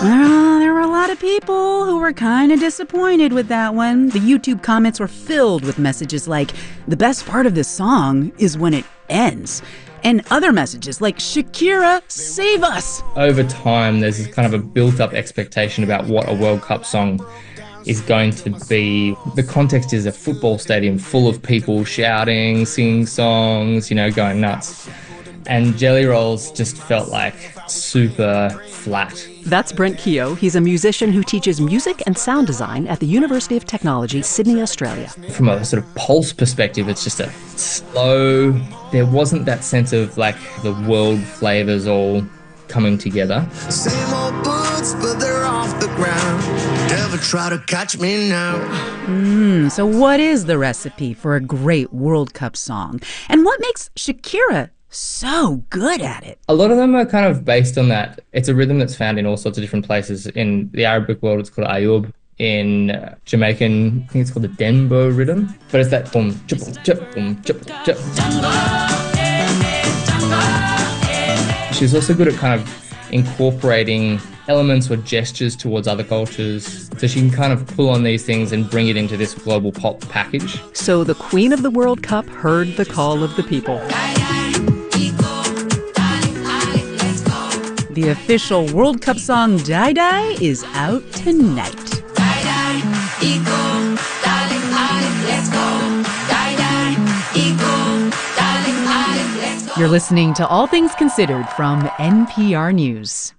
There were a lot of people who were kind of disappointed with that one. The YouTube comments were filled with messages like, the best part of this song is when it ends. And other messages like, Shakira, save us. Over time, there's this kind of a built-up expectation about what a World Cup song is going to be. The context is a football stadium full of people shouting, singing songs, going nuts. And Jelly Rolls just felt like super flat. That's Brent Keogh. He's a musician who teaches music and sound design at the University of Technology, Sydney, Australia. From a sort of pulse perspective, it's just a slow. There wasn't that sense of like the world flavors all coming together. Same old boots, but they're off the ground. Never try to catch me now. So what is the recipe for a great World Cup song? And what makes Shakira so good at it? A lot of them are kind of based on that. It's a rhythm that's found in all sorts of different places. In the Arabic world, it's called ayub. In Jamaican, I think it's called the Dembo rhythm. But it's that boom, chip, chip, boom, chip, chip. She's also good at kind of incorporating elements or gestures towards other cultures. So she can kind of pull on these things and bring it into this global pop package. So the Queen of the World Cup heard the call of the people. The official World Cup song Die Die is out tonight. You're listening to All Things Considered from NPR News.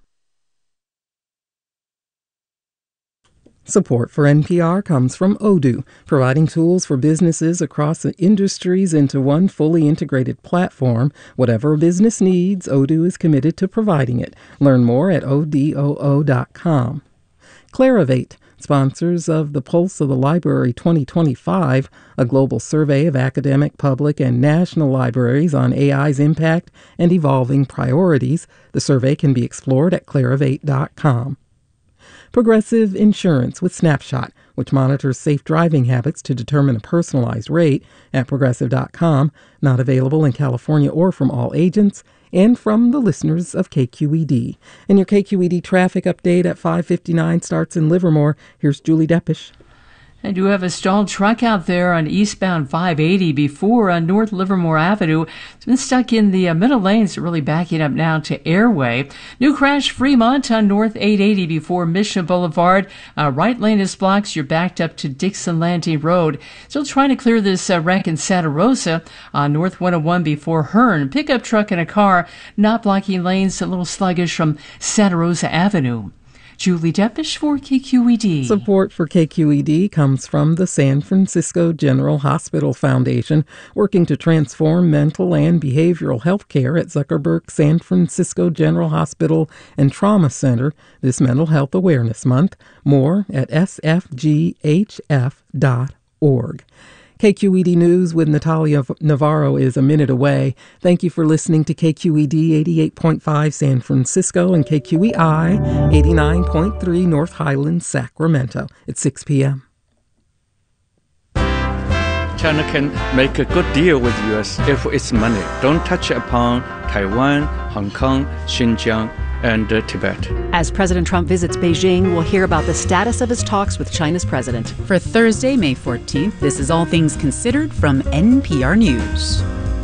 Support for NPR comes from Odoo, providing tools for businesses across the industries into one fully integrated platform. Whatever a business needs, Odoo is committed to providing it. Learn more at odoo.com. Clarivate, sponsors of the Pulse of the Library 2025, a global survey of academic, public, and national libraries on AI's impact and evolving priorities. The survey can be explored at clarivate.com. Progressive Insurance with Snapshot, which monitors safe driving habits to determine a personalized rate, at progressive.com, not available in California or from all agents, and from the listeners of KQED. And your KQED traffic update at 5:59 starts in Livermore. Here's Julie Deppish. I do have a stalled truck out there on eastbound 580 before North Livermore Avenue. It's been stuck in the middle lanes, really backing up now to Airway. New crash Fremont on North 880 before Mission Boulevard. Right lane is blocked. You're backed up to Dixon Landing Road. Still trying to clear this wreck in Santa Rosa on North 101 before Hearn. Pickup truck and a car not blocking lanes, a little sluggish from Santa Rosa Avenue. Julie Deppish for KQED. Support for KQED comes from the San Francisco General Hospital Foundation, working to transform mental and behavioral health care at Zuckerberg San Francisco General Hospital and Trauma Center this Mental Health Awareness Month. More at sfghf.org. KQED News with Natalia Navarro is a minute away. Thank you for listening to KQED 88.5 San Francisco and KQEI 89.3 North Highlands, Sacramento at 6 p.m. China can make a good deal with U.S. if it's money. Don't touch upon Taiwan, Hong Kong, Xinjiang, and Tibet. As President Trump visits Beijing, we'll hear about the status of his talks with China's president. For Thursday, May 14th, this is All Things Considered from NPR News.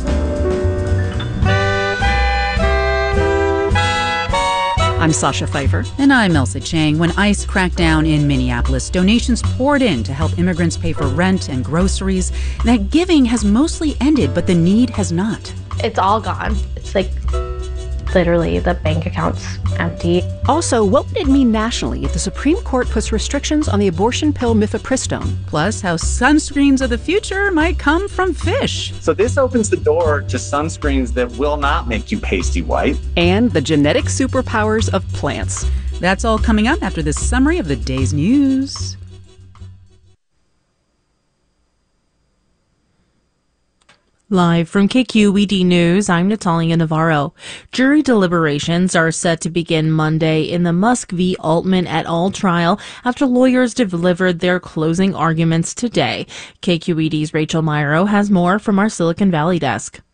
I'm Sasha Pfeiffer. And I'm Elsa Chang. When ICE cracked down in Minneapolis, donations poured in to help immigrants pay for rent and groceries. That giving has mostly ended, but the need has not. It's all gone. It's like literally the bank account's empty. Also, what would it mean nationally if the Supreme Court puts restrictions on the abortion pill mifepristone? Plus, how sunscreens of the future might come from fish. So this opens the door to sunscreens that will not make you pasty white. And the genetic superpowers of plants. That's all coming up after this summary of the day's news. Live from KQED News, I'm Natalia Navarro. Jury deliberations are set to begin Monday in the Musk v. Altman et al. Trial after lawyers delivered their closing arguments today. KQED's Rachel Myrow has more from our Silicon Valley desk.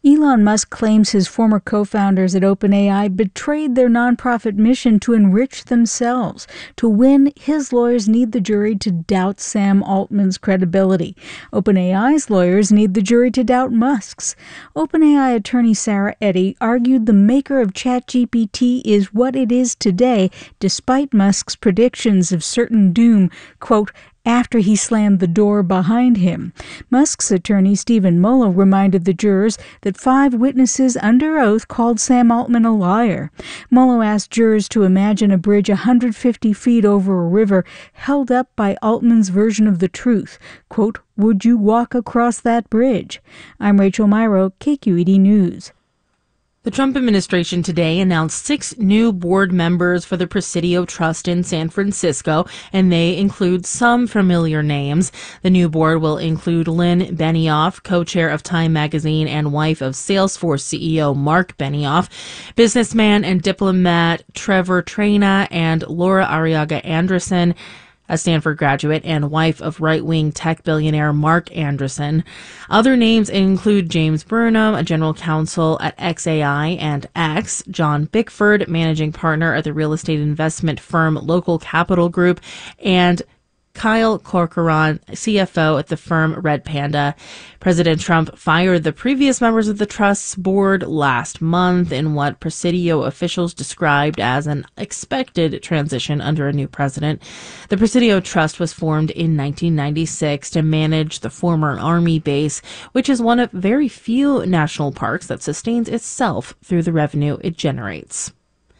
Elon Musk claims his former co-founders at OpenAI betrayed their nonprofit mission to enrich themselves. To win, his lawyers need the jury to doubt Sam Altman's credibility. OpenAI's lawyers need the jury to doubt Musk's. OpenAI attorney Sarah Eddy argued the maker of ChatGPT is what it is today, despite Musk's predictions of certain doom, quote, after he slammed the door behind him. Musk's attorney, Stephen Mullo, reminded the jurors that 5 witnesses under oath called Sam Altman a liar. Mullo asked jurors to imagine a bridge 150 feet over a river held up by Altman's version of the truth. Quote, would you walk across that bridge? I'm Rachel Myrow, KQED News. The Trump administration today announced 6 new board members for the Presidio Trust in San Francisco, and they include some familiar names. The new board will include Lynn Benioff, co-chair of Time Magazine and wife of Salesforce CEO Mark Benioff, businessman and diplomat Trevor Trena, and Laura Arriaga Anderson, a Stanford graduate and wife of right-wing tech billionaire Mark Andreessen. Other names include James Burnham, a general counsel at XAI and X, John Bickford, managing partner at the real estate investment firm Local Capital Group, and Kyle Corcoran, CFO at the firm Red Panda. President Trump fired the previous members of the trust's board last month in what Presidio officials described as an expected transition under a new president. The Presidio Trust was formed in 1996 to manage the former Army base, which is one of very few national parks that sustains itself through the revenue it generates.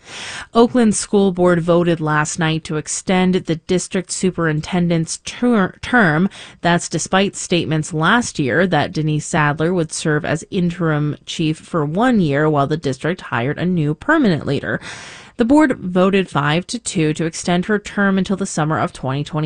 Oakland School Board voted last night to extend the district superintendent's term. That's despite statements last year that Denise Sadler would serve as interim chief for 1 year while the district hired a new permanent leader. The board voted 5-2 to extend her term until the summer of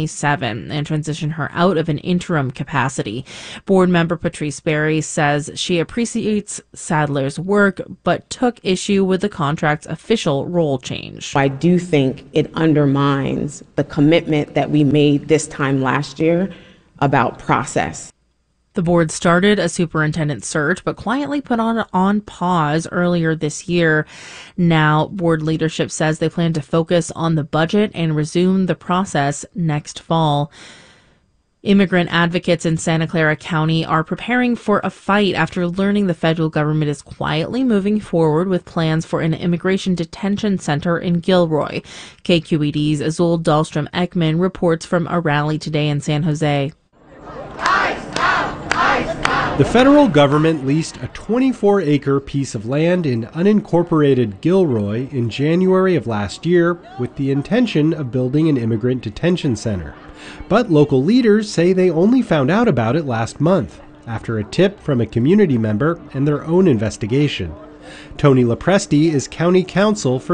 2027 and transition her out of an interim capacity. Board member Patrice Berry says she appreciates Sadler's work, but took issue with the contract's official role change. I do think it undermines the commitment that we made this time last year about process. The board started a superintendent search, but quietly put on pause earlier this year. Now, board leadership says they plan to focus on the budget and resume the process next fall. Immigrant advocates in Santa Clara County are preparing for a fight after learning the federal government is quietly moving forward with plans for an immigration detention center in Gilroy. KQED's Azul Dahlstrom-Ekman reports from a rally today in San Jose. The federal government leased a 24-acre piece of land in unincorporated Gilroy in January of last year with the intention of building an immigrant detention center. But local leaders say they only found out about it last month, after a tip from a community member and their own investigation. Tony Lopresti is county counsel for